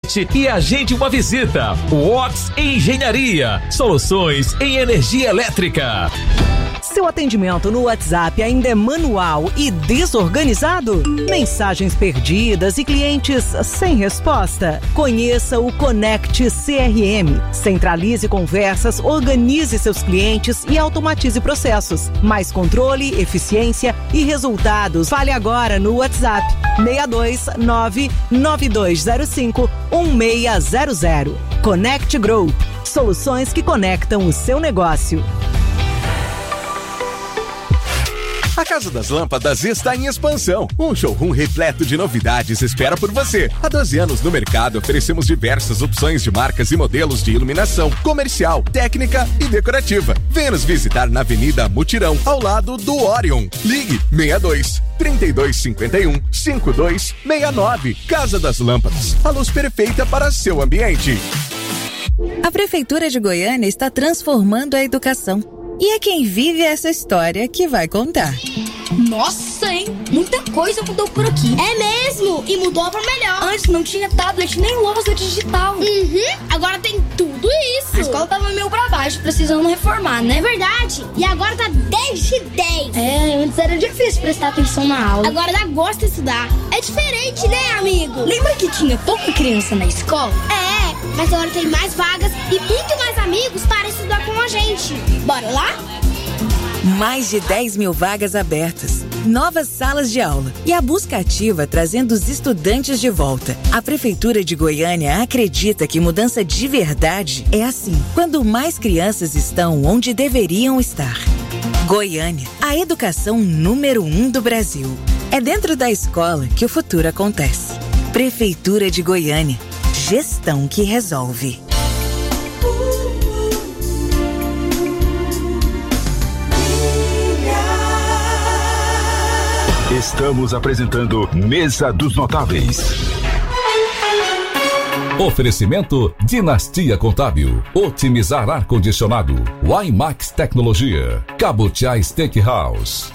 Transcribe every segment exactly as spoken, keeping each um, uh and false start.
Conecte e agende uma visita. Ox Engenharia, soluções em energia elétrica. Seu atendimento no WhatsApp ainda é manual e desorganizado? Mensagens perdidas e clientes sem resposta? Conheça o Conecte C R M. Centralize conversas, organize seus clientes e automatize processos. Mais controle, eficiência e resultados. Fale agora no WhatsApp seis dois nove nove dois zero cinco um seis zero zero. Conecte Group. Soluções que conectam o seu negócio. A Casa das Lâmpadas está em expansão. Um showroom repleto de novidades espera por você. Há doze anos no mercado, oferecemos diversas opções de marcas e modelos de iluminação comercial, técnica e decorativa. Venha nos visitar na Avenida Mutirão, ao lado do Orion. Ligue seis dois, trinta e dois cinquenta e um, cinquenta e dois sessenta e nove. Casa das Lâmpadas, a luz perfeita para seu ambiente. A Prefeitura de Goiânia está transformando a educação. E é quem vive essa história que vai contar. Nossa, hein? Muita coisa mudou por aqui. É mesmo? E mudou pra melhor. Antes não tinha tablet nem lousa digital. Uhum. Agora tem tudo isso. A escola tava meio pra baixo, precisando reformar, né? É verdade. E agora tá dez de dez. É, antes era difícil prestar atenção na aula. Agora dá gosto de estudar. É diferente, né, amigo? Lembra que tinha pouca criança na escola? É, mas agora tem mais vagas e muito mais amigos para estudar com a gente. Bora lá? Mais de dez mil vagas abertas, novas salas de aula e a busca ativa trazendo os estudantes de volta. A Prefeitura de Goiânia acredita que mudança de verdade é assim, quando mais crianças estão onde deveriam estar. Goiânia, a educação número um do Brasil. É dentro da escola que o futuro acontece. Prefeitura de Goiânia, gestão que resolve. Estamos apresentando Mesa dos Notáveis. Oferecimento Dinastia Contábil, otimizar ar-condicionado, Wimax Tecnologia, Cabutiá Steakhouse.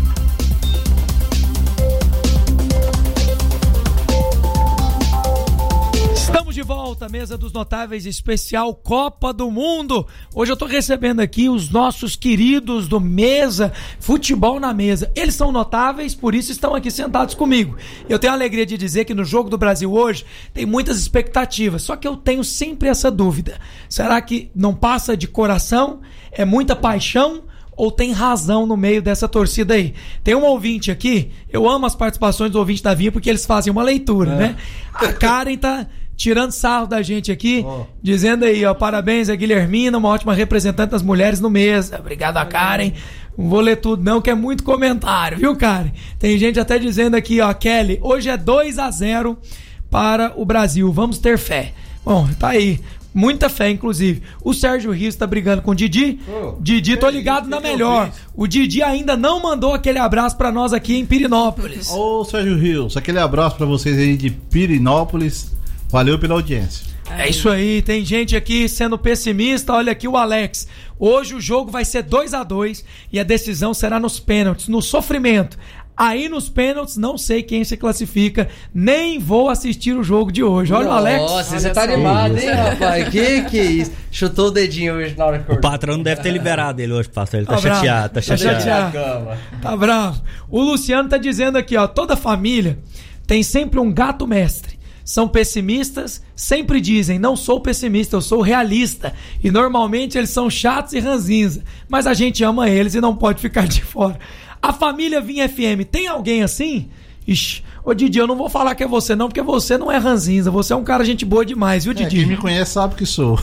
Estamos de volta, Mesa dos Notáveis, especial Copa do Mundo. Hoje eu tô recebendo aqui os nossos queridos do Mesa, Futebol na Mesa. Eles são notáveis, por isso estão aqui sentados comigo. Eu tenho a alegria de dizer que no Jogo do Brasil hoje tem muitas expectativas, só que eu tenho sempre essa dúvida. Será que não passa de coração? É muita paixão? Ou tem razão no meio dessa torcida aí? Tem um ouvinte aqui, eu amo as participações do ouvinte da Vinha porque eles fazem uma leitura, é. né? A Karen tá tirando sarro da gente aqui, oh. dizendo aí, ó, parabéns a Guilhermina, uma ótima representante das mulheres no Mesa. Obrigado a Karen. Não vou ler tudo não, que é muito comentário, viu, Karen? Tem gente até dizendo aqui, ó, Kelly, hoje é dois a zero para o Brasil, vamos ter fé. Bom, tá aí. Muita fé, inclusive. O Sérgio Rios tá brigando com o Didi. Oh, Didi, tô ligado na melhor. O Didi ainda não mandou aquele abraço pra nós aqui em Pirinópolis. Ô, oh, Sérgio Rios, aquele abraço pra vocês aí de Pirinópolis. Valeu pela audiência. É isso aí, tem gente aqui sendo pessimista. Olha aqui o Alex. Hoje o jogo vai ser dois a dois e a decisão será nos pênaltis, no sofrimento. Aí nos pênaltis, não sei quem se classifica, nem vou assistir o jogo de hoje. Olha Nossa, o Alex. Nossa, você tá animado, hein, rapaz? Que que é isso? Chutou o dedinho hoje na hora que o patrão não deve ter liberado ele hoje, pastor. Ele tá, tá chateado, tá chateado. Tá chateado. Tá bravo. O Luciano tá dizendo aqui, ó, toda família tem sempre um gato mestre. São pessimistas, sempre dizem, não sou pessimista, eu sou realista. E normalmente eles são chatos e ranzinza. Mas a gente ama eles e não pode ficar de fora. A família Vinha F M, tem alguém assim? Ixi, ô Didi, eu não vou falar que é você não, porque você não é ranzinza, você é um cara gente boa demais, viu, Didi? É, quem me conhece sabe que sou.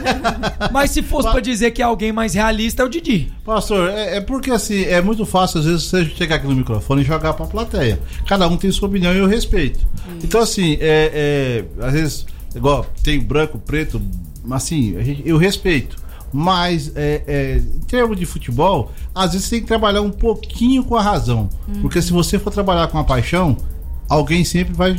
Mas se fosse pra dizer que é alguém mais realista, é o Didi. Pastor, é, é porque assim, é muito fácil às vezes você chegar aqui no microfone e jogar pra plateia. Cada um tem sua opinião e eu respeito. Isso. Então assim, é, é, às vezes, igual, tem branco, preto, assim, a gente, eu respeito. Mas, é, é, em termos de futebol, às vezes você tem que trabalhar um pouquinho com a razão. Uhum. Porque se você for trabalhar com a paixão, alguém sempre vai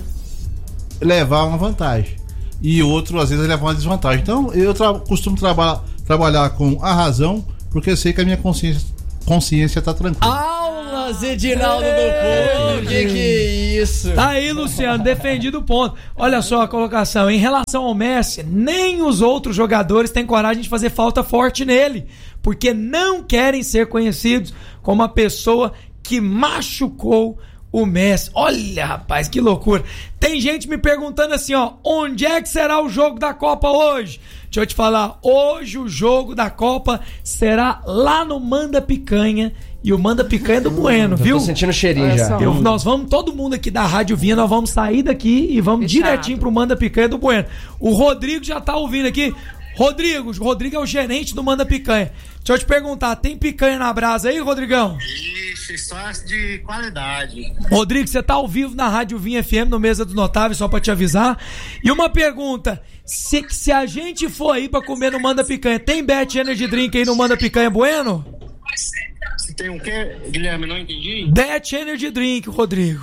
levar uma vantagem. E outro, às vezes, vai levar uma desvantagem. Então, eu tra- costumo traba- trabalhar com a razão, porque eu sei que a minha consciência consciência tá tranquila. Aula Nossa, Edinaldo do Povo, que que é isso? Tá aí, Luciano, defendido o ponto. Olha só a colocação. Em relação ao Messi, nem os outros jogadores têm coragem de fazer falta forte nele, porque não querem ser conhecidos como a pessoa que machucou o Messi. Olha, rapaz, que loucura. Tem gente me perguntando assim, ó, onde é que será o jogo da Copa hoje? Deixa eu te falar, hoje o jogo da Copa será lá no Manda Picanha. E o Manda Picanha do Bueno, viu? Tô sentindo cheirinho já. Eu, nós vamos, todo mundo aqui da Rádio Vinha, nós vamos sair daqui e vamos Fechado. direitinho pro Manda Picanha do Bueno. O Rodrigo já tá ouvindo aqui. Rodrigo, o Rodrigo é o gerente do Manda Picanha. Deixa eu te perguntar, tem picanha na brasa aí, Rodrigão? Ixi, só de qualidade. Rodrigo, você tá ao vivo na Rádio Vinha F M, no Mesa dos Notáveis, só pra te avisar. E uma pergunta, se, se a gente for aí pra comer no Manda Picanha, tem Bet Energy Drink aí no Manda Picanha Bueno? Se tem um quê, Guilherme? Não entendi. Bet Energy Drink, Rodrigo.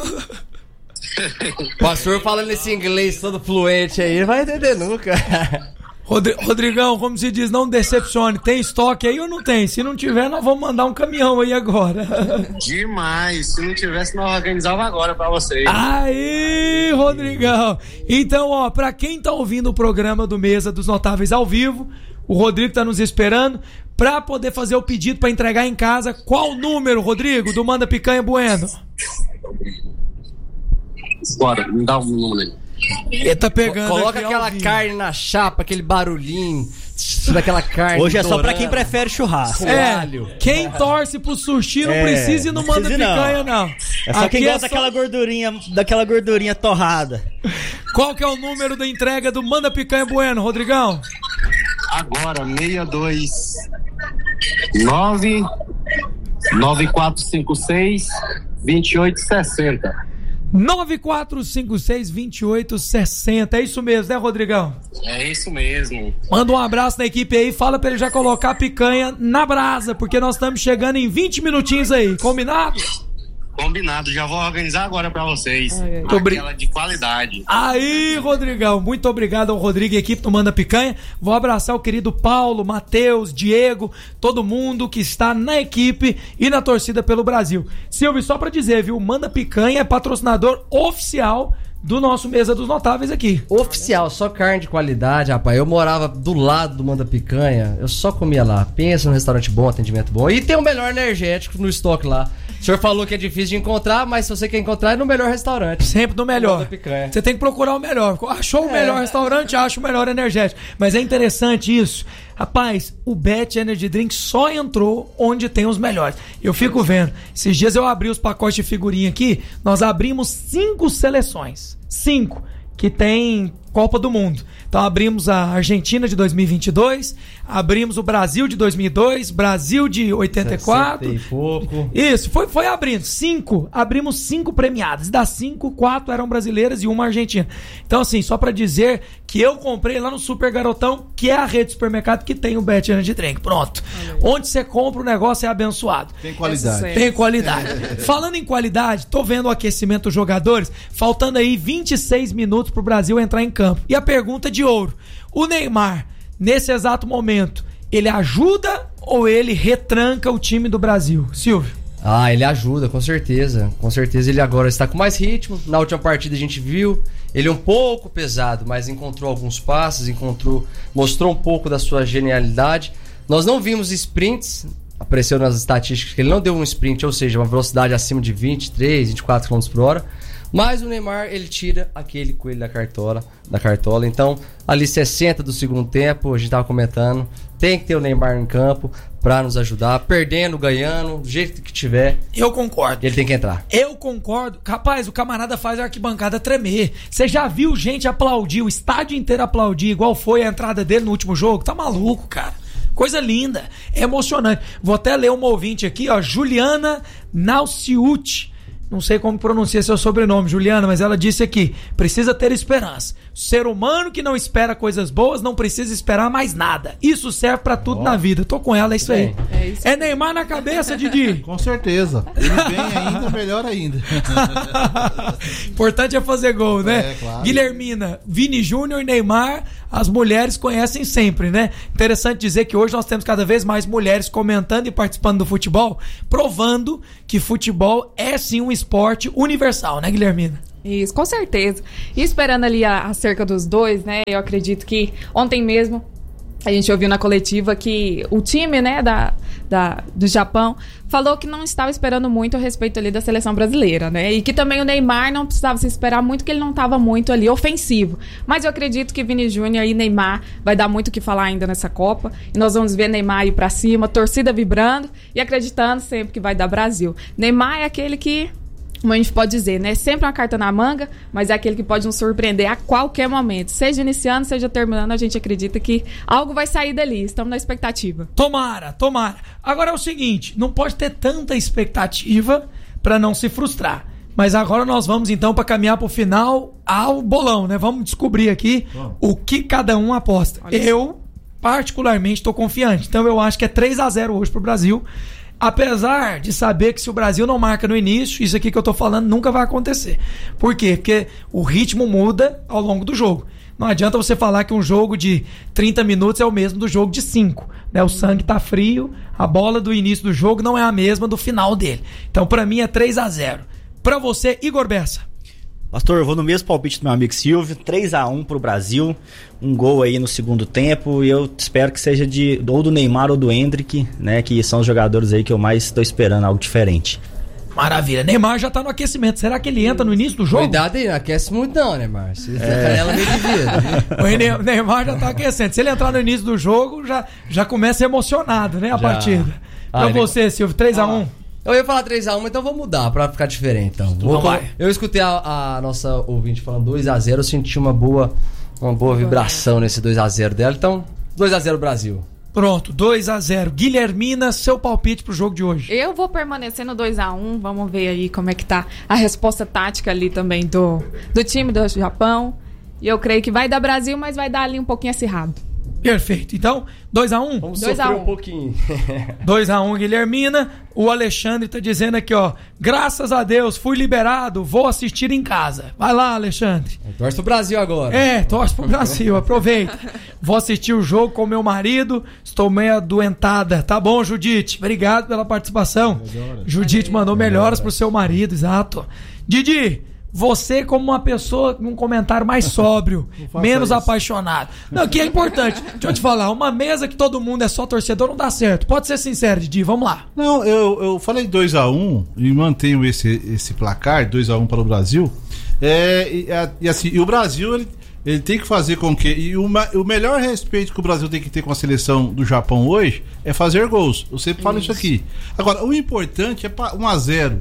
O pastor falando esse inglês todo fluente aí, não vai entender nunca. Rodri- Rodrigão, como se diz, não decepcione. Tem estoque aí ou não tem? Se não tiver, nós vamos mandar um caminhão aí agora. Demais. Se não tivesse, nós organizava agora pra vocês. Aí, Rodrigão. Então, ó, pra quem tá ouvindo o programa do Mesa dos Notáveis ao vivo, o Rodrigo tá nos esperando pra poder fazer o pedido pra entregar em casa. Qual o número, Rodrigo, do Manda Picanha Bueno? Bora, me dá um número aí. Ele tá pegando. Coloca aqui aquela ao vivo. carne na chapa, aquele barulhinho daquela carne. Hoje é só pra dourando. quem prefere churrasco. É, alho. quem torce pro sushi não É, precisa ir no não Manda precisa não. Picanha, não. É só Aqui quem é gosta daquela gordurinha, daquela gordurinha torrada. Qual que é o número da entrega do Manda Picanha Bueno, Rodrigão? Agora, seis dois nove nove quatro cinco seis dois oito seis zero. nove quatro cinco seis, dois oito seis zero. É isso mesmo, né, Rodrigão? É isso mesmo. Manda um abraço na equipe aí, fala pra ele já colocar a picanha na brasa, porque nós estamos chegando em vinte minutinhos aí, combinado? Combinado, já vou organizar agora pra vocês. Tô brin- Aquela de qualidade. Aí, Rodrigão, muito obrigado ao Rodrigo e equipe do Manda Picanha. Vou abraçar o querido Paulo, Matheus, Diego, todo mundo que está na equipe e na torcida pelo Brasil. Silvio, só pra dizer, viu, o Manda Picanha é patrocinador oficial do nosso Mesa dos Notáveis aqui. Oficial, só carne de qualidade, rapaz. Eu morava do lado do Manda Picanha, eu só comia lá. Pensa num restaurante bom, atendimento bom. E tem o melhor energético no estoque lá. O senhor falou que é difícil de encontrar, mas se você quer encontrar, é no melhor restaurante. Sempre no melhor. Manda Picanha. Você tem que procurar o melhor. Achou o melhor restaurante, acha o melhor energético. Mas é interessante isso. Rapaz, o Bet Energy Drink só entrou onde tem os melhores. Eu fico vendo. Esses dias eu abri os pacotes de figurinha aqui. Nós abrimos cinco seleções. Cinco. Que tem Copa do Mundo. Então abrimos a Argentina de dois mil e vinte e dois, abrimos o Brasil de dois mil e dois, Brasil de oitenta e quatro. sessenta e pouco. Isso, foi, foi abrindo. Cinco, abrimos cinco premiadas. Das cinco, quatro eram brasileiras e uma argentina. Então, assim, só pra dizer que eu comprei lá no Super Garotão, que é a rede de supermercado que tem o Bet Energy Drink. Pronto. Onde você compra, o negócio é abençoado. Tem qualidade. Tem qualidade. Falando em qualidade, tô vendo o aquecimento dos jogadores, faltando aí vinte e seis minutos pro Brasil entrar em campo. E a pergunta de ouro: o Neymar, nesse exato momento, ele ajuda ou ele retranca o time do Brasil? Silvio? Ah, ele ajuda, com certeza. Com certeza ele agora está com mais ritmo. Na última partida a gente viu, ele é um pouco pesado, mas encontrou alguns passes, encontrou, mostrou um pouco da sua genialidade. Nós não vimos sprints, apareceu nas estatísticas que ele não deu um sprint, ou seja, uma velocidade acima de vinte e três, vinte e quatro quilômetros por hora. Mas o Neymar, ele tira aquele coelho da cartola, da cartola. Então, ali sessenta do segundo tempo, a gente tava comentando, tem que ter o Neymar em campo pra nos ajudar, perdendo, ganhando, do jeito que tiver. Eu concordo. Ele tem que entrar. Eu concordo. Rapaz, o camarada faz a arquibancada tremer. Você já viu gente aplaudir, o estádio inteiro aplaudir, igual foi a entrada dele no último jogo? Tá maluco, cara. Coisa linda, é emocionante. Vou até ler uma ouvinte aqui, ó, Juliana Nauciucci. não sei como pronuncia seu sobrenome, Juliana, mas ela disse aqui, precisa ter esperança. Ser humano que não espera coisas boas não precisa esperar mais nada. Isso serve pra tudo oh. na vida. Tô com ela, é isso aí. É, isso. É Neymar na cabeça, Didi? Com certeza. Ele vem ainda, melhor ainda. Importante é fazer gol, né? É, claro. Guilhermina, Vini Júnior e Neymar, as mulheres conhecem sempre, né? Interessante dizer que hoje nós temos cada vez mais mulheres comentando e participando do futebol, provando que futebol é sim um esporte universal, né, Guilhermina? Isso, com certeza. E esperando ali a- acerca dos dois, né? Eu acredito que ontem mesmo a gente ouviu na coletiva que o time, né, da, da, do Japão falou que não estava esperando muito a respeito ali da seleção brasileira, né? E que também o Neymar não precisava se esperar muito, que ele não estava muito ali ofensivo. Mas eu acredito que Vini Júnior e Neymar vai dar muito o que falar ainda nessa Copa. E nós vamos ver Neymar ir pra cima, torcida vibrando e acreditando sempre que vai dar Brasil. Neymar é aquele que, como a gente pode dizer, né? Sempre uma carta na manga, mas é aquele que pode nos surpreender a qualquer momento. Seja iniciando, seja terminando, a gente acredita que algo vai sair dali. Estamos na expectativa. Tomara, tomara. Agora é o seguinte, não pode ter tanta expectativa pra não se frustrar. Mas agora nós vamos então pra caminhar pro final ao bolão, né? Vamos descobrir aqui Bom. o que cada um aposta. Olha eu, particularmente, tô confiante. Então eu acho que é três a zero hoje pro Brasil. Apesar de saber que se o Brasil não marca no início, isso aqui que eu tô falando nunca vai acontecer. Por quê? Porque o ritmo muda ao longo do jogo. Não adianta você falar que um jogo de trinta minutos é o mesmo do jogo de cinco. Né? O sangue tá frio, a bola do início do jogo não é a mesma do final dele. Então, pra mim, é três a zero. Pra você, Igor Bessa. Pastor, eu vou no mesmo palpite do meu amigo Silvio, três a um pro Brasil, um gol aí no segundo tempo, e eu espero que seja de ou do Neymar ou do Endrick, né, que são os jogadores aí que eu mais estou esperando algo diferente. Maravilha, Neymar já tá no aquecimento, será que ele entra no início do jogo? Cuidado aí, não aquece muito não, Neymar, se é. ela meio de vida. O Neymar já tá aquecendo, se ele entrar no início do jogo, já, já começa emocionado, né, a já. partida. Pra ah, você, Silvio, três a um. Eu ia falar três a um, então vou mudar pra ficar diferente. Então. Vou, vai. Eu escutei a, a nossa ouvinte falando dois a zero, eu senti uma boa, uma boa vibração nesse dois a zero dela. Então, dois a zero Brasil. Pronto, dois a zero. Guilhermina, seu palpite pro jogo de hoje. Eu vou permanecer no dois a um, vamos ver aí como é que tá a resposta tática ali também do, do time do Japão. E eu creio que vai dar Brasil, mas vai dar ali um pouquinho acirrado. Perfeito, então, dois a um? Vamos sofrer um pouquinho. dois a um, Guilhermina. O Alexandre tá dizendo aqui, ó, graças a Deus, fui liberado, vou assistir em casa. Vai lá, Alexandre. Torce pro Brasil agora. É, torce pro Brasil, aproveita. Vou assistir o jogo com meu marido, estou meio adoentada. Tá bom, Judite? Obrigado pela participação. Melhora. Judite mandou melhoras pro seu marido, exato. Didi, você como uma pessoa com um comentário mais sóbrio, menos isso. apaixonado. Não, que é importante. Deixa eu te falar, uma mesa que todo mundo é só torcedor não dá certo. Pode ser sincero, Didi, vamos lá. Não, eu, eu falei dois a um e mantenho esse, esse placar, dois a um para o Brasil. É, e, e assim, e o Brasil, ele, ele tem que fazer com que... E o, o melhor respeito que o Brasil tem que ter com a seleção do Japão hoje é fazer gols. Eu sempre falo isso, isso aqui. Agora, o importante é um a zero.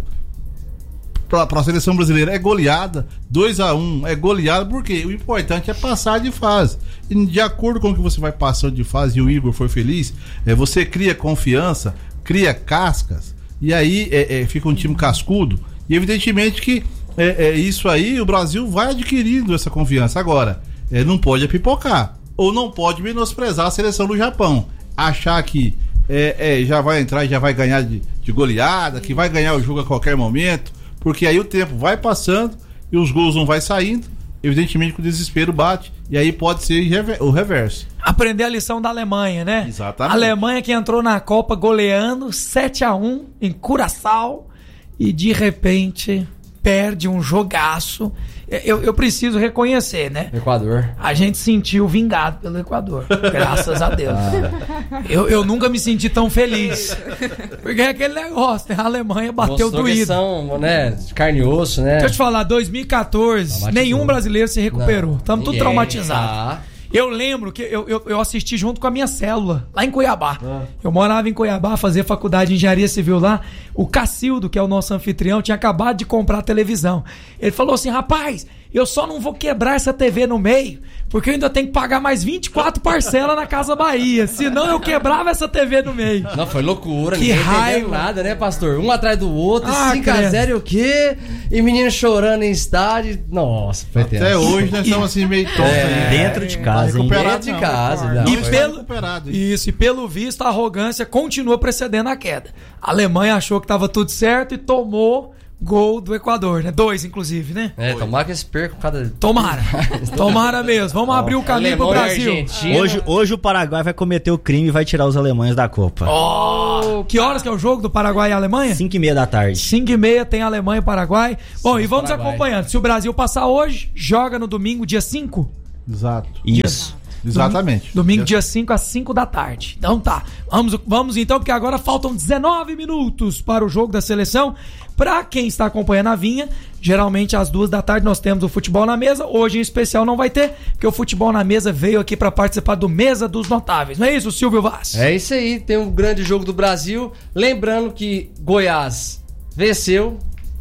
Para a seleção brasileira é goleada, dois a um é goleada, porque o importante é passar de fase. E de acordo com o que você vai passando de fase, e o Igor foi feliz, é, você cria confiança, cria cascas, e aí é, é, fica um time cascudo. E evidentemente que é, é, isso aí o Brasil vai adquirindo essa confiança. Agora, é, não pode pipocar, ou não pode menosprezar a seleção do Japão. Achar que é, é, já vai entrar e já vai ganhar de, de goleada, que vai ganhar o jogo a qualquer momento. Porque aí o tempo vai passando e os gols não vai saindo, evidentemente que o desespero bate, e aí pode ser o reverso. Aprender a lição da Alemanha, né? Exatamente. A Alemanha que entrou na Copa goleando sete a um em Curaçao e de repente perde um jogaço. Eu, eu preciso reconhecer, né? Equador. A gente sentiu vingado pelo Equador, graças a Deus. Ah. Eu, eu nunca me senti tão feliz. Porque é aquele negócio, né? A Alemanha bateu Mostrou doído. Que são, né? De carne e osso, né? Deixa eu te falar, dois mil e catorze, nenhum brasileiro se recuperou. Estamos tudo traumatizados. Ah. Eu lembro que eu, eu, eu assisti junto com a minha célula, lá em Cuiabá. Ah. Eu morava em Cuiabá, fazia faculdade de engenharia civil lá. O Cacildo, que é o nosso anfitrião, tinha acabado de comprar a televisão. Ele falou assim, rapaz, eu só não vou quebrar essa T V no meio, porque eu ainda tenho que pagar mais vinte e quatro parcelas na Casa Bahia. Senão eu quebrava essa T V no meio. Não, foi loucura. Que ninguém raiva. nada, né, pastor? Um atrás do outro, Ah, cinco a zero e o quê? E menino chorando em estádio. Nossa, foi tenso. Até hoje nós estamos assim meio tontos. É, né? Dentro de casa, hein? Dentro de casa. Não, E mas pelo, tá recuperado, hein? isso, e pelo visto a arrogância continua precedendo a queda. A Alemanha achou que tava tudo certo e tomou gol do Equador, né? Dois, inclusive, né? É, tomara que eles percam cada... Tomara. Tomara mesmo. Vamos abrir o caminho pro Brasil. Hoje, hoje o Paraguai vai cometer o crime e vai tirar os alemães da Copa. Oh, que horas que é o jogo do Paraguai e Alemanha? cinco e meia da tarde. cinco e meia tem Alemanha e Paraguai. Bom, e vamos Paraguai. acompanhando. Se o Brasil passar hoje, joga no domingo, dia cinco? Exato. Isso. Exatamente. Domingo, dia cinco, às cinco da tarde. Então tá. Vamos, vamos então, porque agora faltam dezenove minutos para o jogo da seleção. Pra quem está acompanhando a Vinha, geralmente às duas da tarde nós temos o Futebol na Mesa. Hoje em especial não vai ter, porque o Futebol na Mesa veio aqui para participar do Mesa dos Notáveis. Não é isso, Silvio Vaz? É isso aí, tem um grande jogo do Brasil. Lembrando que Goiás venceu,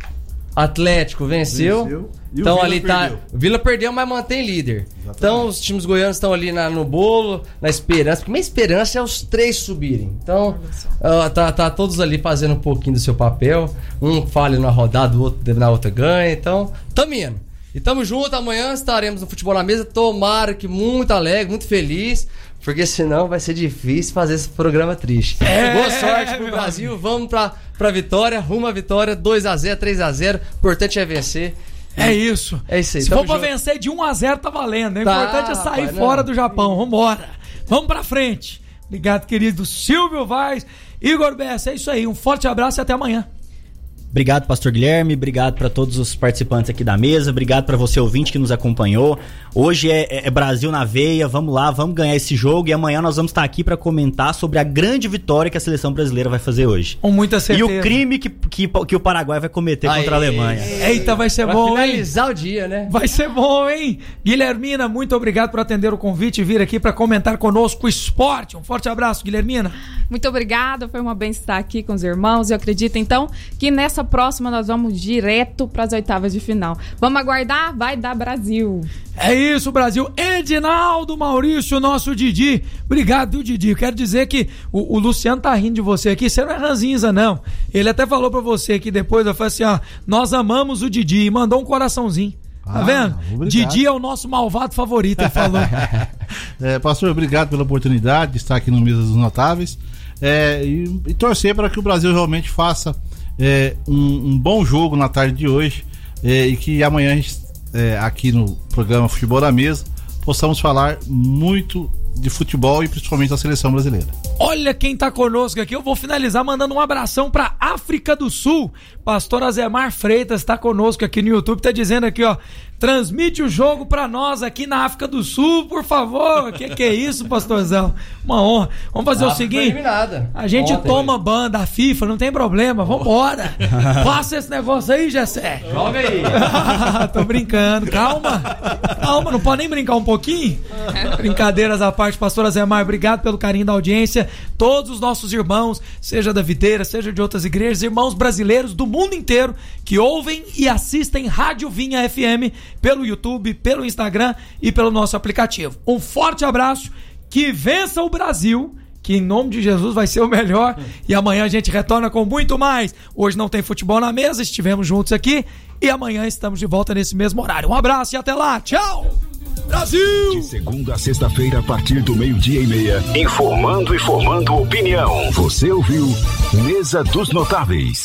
Atlético venceu. Venceu. E o Então Vila ali tá. perdeu. O Vila perdeu, mas mantém líder. Exatamente. Então os times goianos estão ali na- no bolo, na esperança. Porque minha esperança é os três subirem. Então ah, tá, tá todos ali fazendo um pouquinho do seu papel. Um falha na rodada, o outro na outra ganha. Então, tamo indo. E tamo junto, amanhã estaremos no Futebol na Mesa. Tomara que muito alegre, muito feliz. Porque senão vai ser difícil fazer esse programa triste. É, Boa sorte pro meu Brasil. Vamos pra, pra vitória. Rumo à vitória. dois a zero, três a zero. O importante é vencer. É isso. É isso aí. Se tamo for pra junto. vencer de um a zero, tá valendo. O Tá, importante é sair rapaz, fora não. do Japão. Vambora. Vamos pra frente. Obrigado, querido Silvio Vaz. Igor Bessa, é isso aí. Um forte abraço e até amanhã. Obrigado, pastor Guilherme, obrigado para todos os participantes aqui da mesa, obrigado para você ouvinte que nos acompanhou. Hoje é, é- é Brasil na veia, vamos lá, vamos ganhar esse jogo e amanhã nós vamos estar aqui para comentar sobre a grande vitória que a seleção brasileira vai fazer hoje. Com muita E certeza. o crime que, que, que o Paraguai vai cometer Aê. contra a Alemanha. Eita, vai ser Pra bom, hein? finalizar o dia, né? Vai ser bom, hein? Guilhermina, muito obrigado por atender o convite e vir aqui para comentar conosco o esporte. Um forte abraço, Guilhermina. Muito obrigada, foi uma benção estar aqui com os irmãos. Eu acredito, então, que nessa próxima nós vamos direto para as oitavas de final. Vamos aguardar? Vai dar Brasil. É isso, Brasil. Edinaldo Maurício, nosso Didi. Obrigado, viu, Didi? Quero dizer que o, o Luciano tá rindo de você aqui. Você não é ranzinza, não. Ele até falou pra você aqui depois, eu falei assim, ó, nós amamos o Didi e mandou um coraçãozinho. Tá Ah, vendo? obrigado. Didi é o nosso malvado favorito, ele falou. É, pastor, obrigado pela oportunidade de estar aqui no Mesa dos Notáveis. É, e, e torcer para que o Brasil realmente faça é, um, um bom jogo na tarde de hoje é, e que amanhã a gente, é, aqui no programa Futebol na Mesa possamos falar muito de futebol e principalmente da seleção brasileira. Olha quem tá conosco aqui. Eu vou finalizar mandando um abração pra África do Sul. Pastor Azemar Freitas tá conosco aqui no YouTube. Tá dizendo aqui, ó. Transmite o jogo pra nós aqui na África do Sul, por favor. Que que é isso, pastorzão? Uma honra. Vamos fazer A o África foi seguinte. eliminada. A gente Ontem. toma ban da FIFA, não tem problema. Vambora. Passa esse negócio aí, Gessé. Joga aí. Tô brincando. Calma. Calma, não pode nem brincar um pouquinho? Brincadeiras à parte, pastor Azemar, obrigado pelo carinho da audiência. Todos os nossos irmãos, seja da Videira, seja de outras igrejas, irmãos brasileiros do mundo inteiro que ouvem e assistem Rádio Vinha F M pelo YouTube, pelo Instagram e pelo nosso aplicativo. Um forte abraço, que vença o Brasil, que em nome de Jesus vai ser o melhor, e amanhã a gente retorna com muito mais. Hoje não tem Futebol na Mesa, estivemos juntos aqui e amanhã estamos de volta nesse mesmo horário. Um abraço e até lá, tchau! Brasil! De segunda a sexta-feira, a partir do meio-dia e meia. Informando e formando opinião. Você ouviu Mesa dos Notáveis.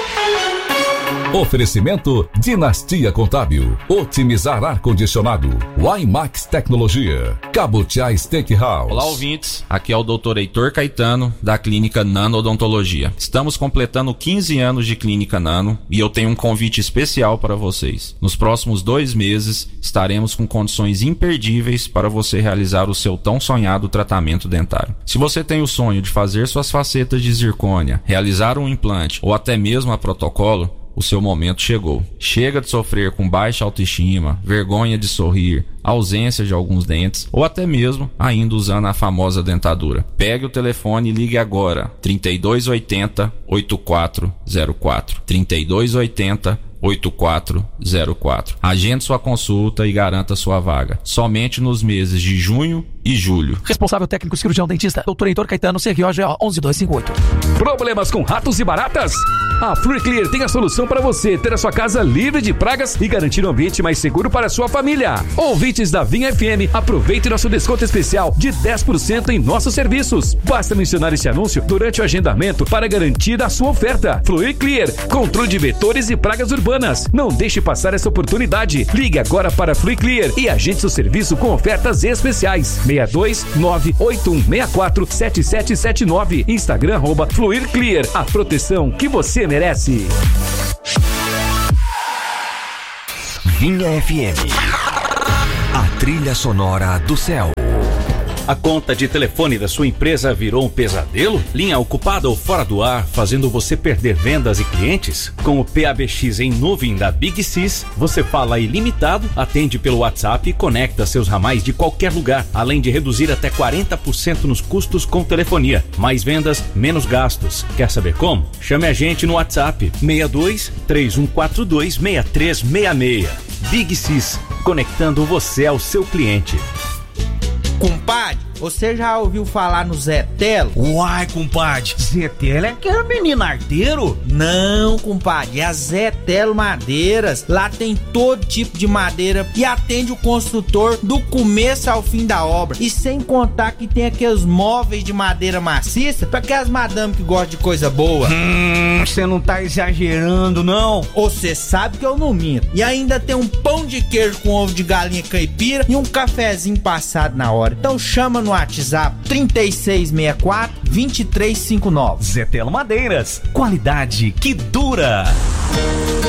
Oferecimento Dinastia Contábil, otimizar ar-condicionado, Wimax Tecnologia, Cabutiá Steakhouse. Olá, ouvintes. Aqui é o doutor Heitor Caetano, da Clínica Nano Odontologia. Estamos completando quinze anos de Clínica Nano e eu tenho um convite especial para vocês. Nos próximos dois meses, estaremos com condições imperdíveis para você realizar o seu tão sonhado tratamento dentário. Se você tem o sonho de fazer suas facetas de zircônia, realizar um implante ou até mesmo a protocolo, o seu momento chegou. Chega de sofrer com baixa autoestima, vergonha de sorrir, ausência de alguns dentes ou até mesmo ainda usando a famosa dentadura. Pegue o telefone e ligue agora. trinta e dois oitenta, oitenta e quatro zero quatro. trinta e dois oitenta, oito quatro zero quatro. Agende sua consulta e garanta sua vaga. Somente nos meses de junho e julho. Responsável técnico cirurgião dentista, doutor Heitor Caetano, C R O G O um um dois cinco oito. Problemas com ratos e baratas? A FluiClear tem a solução para você ter a sua casa livre de pragas e garantir um ambiente mais seguro para a sua família. Ouvintes da Vinha F M, aproveite nosso desconto especial de dez por cento em nossos serviços. Basta mencionar este anúncio durante o agendamento para garantir a sua oferta. FluiClear, controle de vetores e pragas urbanas. Não deixe passar essa oportunidade. Ligue agora para FluiClear e agende seu serviço com ofertas especiais. seis dois nove oito um seis quatro sete sete sete nove. Instagram arroba FluiClear. A proteção que você merece. Vinha F M. A trilha sonora do céu. A conta de telefone da sua empresa virou um pesadelo? Linha ocupada ou fora do ar, fazendo você perder vendas e clientes? Com o P A B X em nuvem da Big Sys, você fala ilimitado, atende pelo WhatsApp e conecta seus ramais de qualquer lugar, além de reduzir até quarenta por cento nos custos com telefonia. Mais vendas, menos gastos. Quer saber como? Chame a gente no WhatsApp seis dois três um quatro dois seis três seis seis. Big Sys, conectando você ao seu cliente. Compadre, você já ouviu falar no Zé Telo? Uai, compadre, Zé Telo é aquele menino arteiro? Não, compadre, é a Zé Telo Madeiras. Lá tem todo tipo de madeira e atende o construtor do começo ao fim da obra. E sem contar que tem aqueles móveis de madeira maciça para aquelas madame que gostam de coisa boa. Hum, você não tá exagerando, não? Você sabe que eu não minto. E ainda tem um pão de queijo com ovo de galinha caipira e um cafezinho passado na hora. Então chama no WhatsApp trinta e seis sessenta e quatro, vinte e três cinquenta e nove. Zé Telo Madeiras, qualidade que dura.